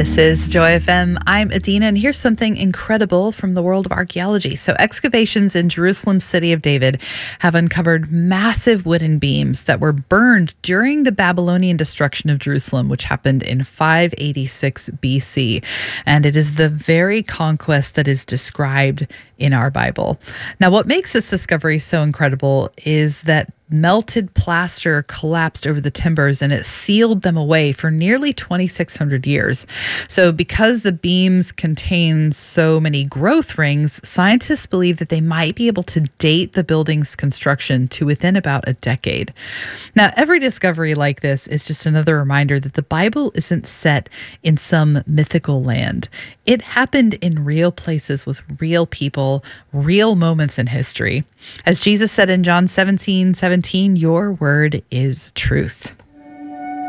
This is Joy FM. I'm Adina, and here's something incredible from the world of archaeology. So, excavations in Jerusalem's City of David have uncovered massive wooden beams that were burned during the Babylonian destruction of Jerusalem, which happened in 586 BC. And it is the very conquest that is described in our Bible. Now, what makes this discovery so incredible is that melted plaster collapsed over the timbers and it sealed them away for nearly 2,600 years. So because the beams contain so many growth rings, scientists believe that they might be able to date the building's construction to within about a decade. Now, every discovery like this is just another reminder that the Bible isn't set in some mythical land. It happened in real places with real people, real moments in history. As Jesus said in John 17:17, your word is truth.